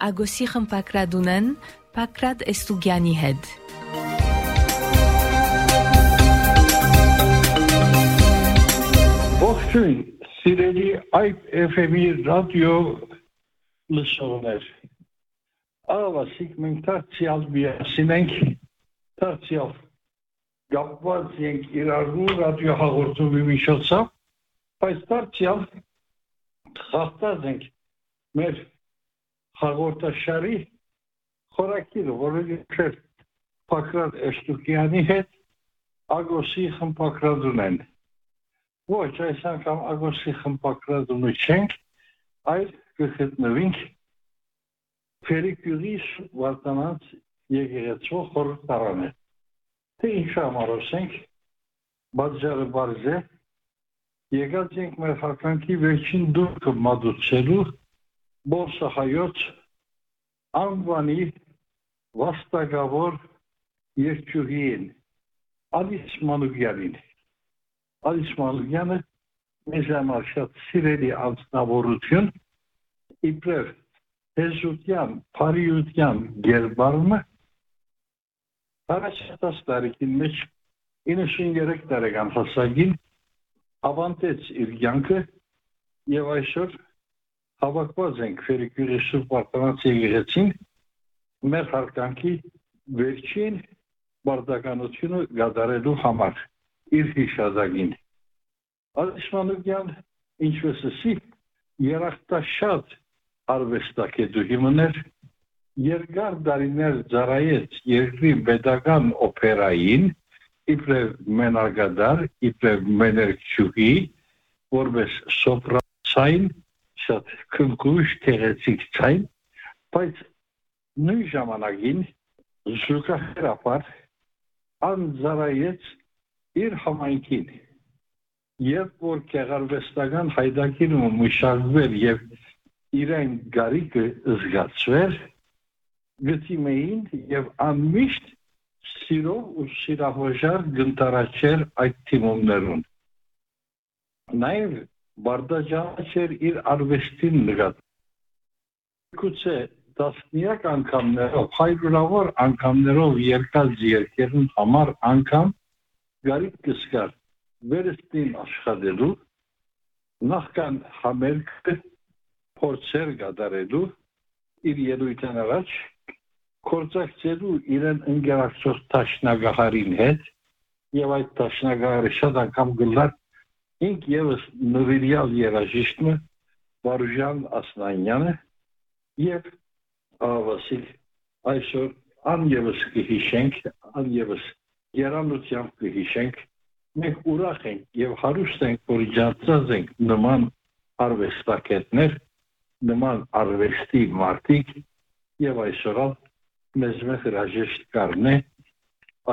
Ագոսի խմպակրադունեն Պակրատ Էստուգյանի հետ։ Ողջույն, սիրելի այդ FM-ի ռադիո լսողներ։ Ավասիկ մենք դարձյալ միասին ենք, դարձյալ գապված ենք իրարու ռադիո հաղորդումի միջոցով, բայց դարձյալ խախտած ենք մեր հաղորդաշարի խորակիրը, որը իբրև Պակրատ Էստուգյանի հետ Ագոսի խմպակրադունեն։ Ոչ, այս անգամ Ագոսի խմպակրադունը չենք, այլ կգտնվենք Փերիկյուրի Վարդանանց եկեղեցու խորհրդարանը։ Թե ինչ ամարոսենք, բաժարը բարձ է, եկած ենք մեր հարգանքի վերջին դուրքը մատուցելու Բոսահայոց անվանի վաստակավոր երգչուհին Ալիս Մանուկյանին։ Ալիս Մանուկյանը մեզ համար շատ սիրելի անձնավորություն, իբրև հեզության, փարիության գերբարումը առաջատած տարիքին մեջ 93 տարեկան հասակին ավանդեց իր կյանքը եւ այսօր հավաքված ենք Փերիկյուրի Սուրբ Վարդանանց եկեղեցին մեր հարգանքի վերջին բարդականությունը գադարելու համար իր հիշադակին։ Ալիս Մանուկյան, ինչպես ասի, երախտաշատ արվեստագետուհի մներ, երկար դարիներ ծառայեց երկրի պետական օպերային, իբրև մենակադար, իբրև մեներկչուհի, որպես սոպրան, շատ քնքուշ գեղեցիկ ցայն, բայց նույն ժամանակին զուգահեռաբար անձարայեց իր համայնքին։ Երբ որ գեղարվեստական հայդակիրումը մշակվեր եւ իրեն գարիկը զգացվեր, գտիմեին եւ անմիշտ սիրով ու սիրահոժար գնդարաչեր այդ թիմումներուն։ Նաեւ բարդաջանաչեր իր արվեստին նկատմամբ։ Գուցե տասնյակ անգամներով, հարյուրավոր անգամներով երկած երկերուն համար անգամ գարիկ կսկար վերստին աշխատելու, նախքան համերգը փորձեր կատարելու իր ելույթին առաջ կորցակցելու իրեն ընկերակցող տաշնագահարին հետ եւ այդ տաշնագահարը շատ անգամ գլար ինք եւս նվիրյալ երաժիշտը Վարուժան Ասնանյանը եւ Ավասիկ այսօր անևս կհիշենք, անևս երանությամբ կհիշենք, մենք ուրախ ենք եւ հարուստ ենք, որ ջանցած ենք նման արվեստագետներ, նման արվեստի մարդիկ եւ այսօր մեզ հրաժեշտ կառնե